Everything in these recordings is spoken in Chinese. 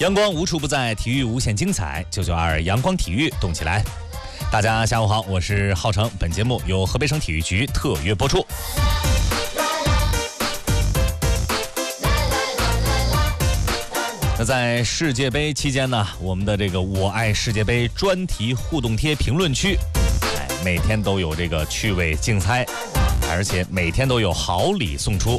阳光无处不在，体育无限精彩。992阳光体育动起来！大家下午好，我是浩成。本节目由河北省体育局特约播出。那在世界杯期间呢，我们的这个我爱世界杯专题互动贴评论区，每天都有这个趣味竞猜，而且每天都有好礼送出。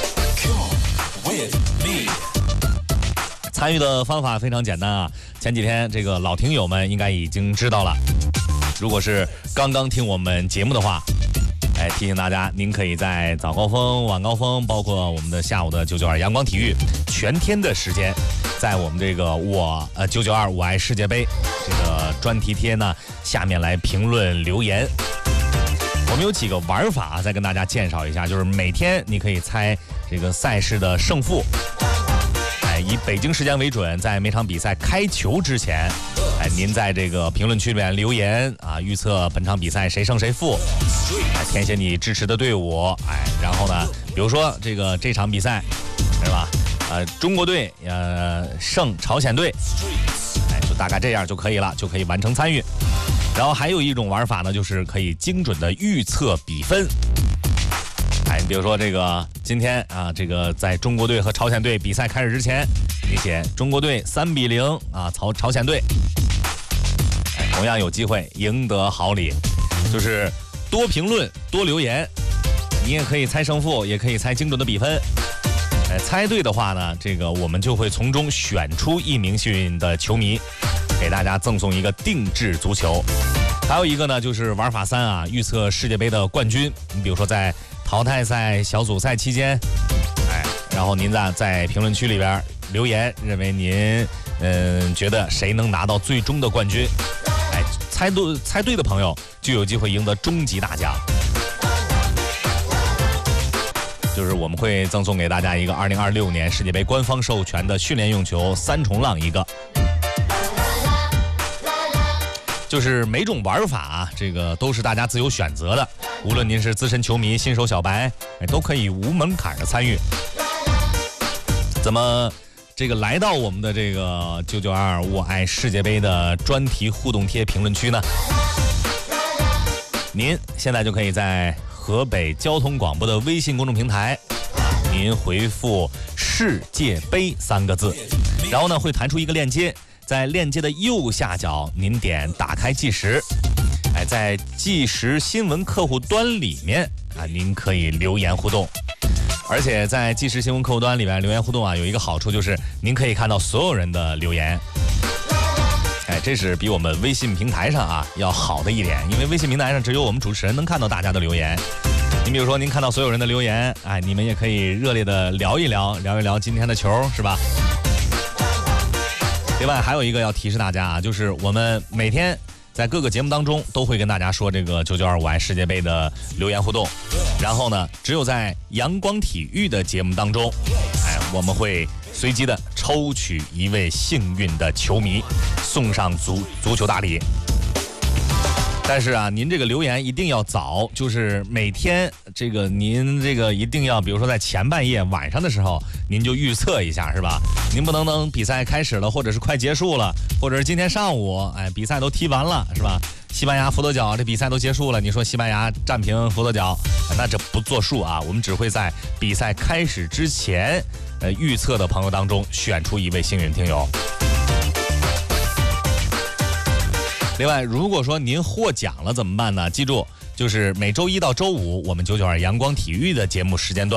参与的方法非常简单啊，前几天这个老听友们应该已经知道了。如果是刚刚听我们节目的话，提醒大家，您可以在早高峰、晚高峰，包括我们的下午的992阳光体育全天的时间，在我们这个992我爱世界杯这个专题贴呢下面来评论留言。我们有几个玩法再跟大家介绍一下，就是每天你可以猜这个赛事的胜负。以北京时间为准，在每场比赛开球之前，您在这个评论区里面留言啊，预测本场比赛谁胜谁负，填写你支持的队伍，然后呢，比如说这场比赛是吧？中国队胜朝鲜队，就大概这样就可以了，就可以完成参与。然后还有一种玩法呢，就是可以精准的预测比分。比如说这个今天啊，这个在中国队和朝鲜队比赛开始之前，你写中国队3-0啊，朝鲜队，同样有机会赢得好礼。就是多评论多留言，你也可以猜胜负，也可以猜精准的比分。猜对的话呢，这个我们就会从中选出一名幸运的球迷，给大家赠送一个定制足球。还有一个呢，就是玩法3啊，预测世界杯的冠军。你比如说在淘汰赛、小组赛期间，然后您在评论区里边留言，认为您觉得谁能拿到最终的冠军？猜对的朋友就有机会赢得终极大奖。就是我们会赠送给大家一个2026年世界杯官方授权的训练用球3重浪一个。就是每种玩法这个都是大家自由选择的，无论您是资深球迷、新手小白，都可以无门槛的参与。怎么这个来到我们的这个992我爱世界杯的专题互动贴评论区呢？您现在就可以在河北交通广播的微信公众平台，您回复世界杯3个字，然后呢会弹出一个链接，在链接的右下角您点打开计时，在计时新闻客户端里面您可以留言互动。而且在计时新闻客户端里面留言互动有一个好处，就是您可以看到所有人的留言。这是比我们微信平台上要好的一点，因为微信平台上只有我们主持人能看到大家的留言。你比如说您看到所有人的留言，你们也可以热烈的聊一聊今天的球，是吧？另外还有一个要提示大家就是我们每天在各个节目当中都会跟大家说这个992我爱世界杯的留言互动，然后呢，只有在阳光体育的节目当中，我们会随机的抽取一位幸运的球迷，送上足球大礼。但是您这个留言一定要早，就是每天您一定要，比如说在前半夜晚上的时候，您就预测一下，是吧？您不能等比赛开始了，或者是快结束了，或者是今天上午，比赛都踢完了，是吧？西班牙、佛得角这比赛都结束了，你说西班牙战平佛得角，那这不作数我们只会在比赛开始之前，预测的朋友当中选出一位幸运听友。另外，如果说您获奖了怎么办呢？记住，就是每周1到周5，我们992阳光体育的节目时间段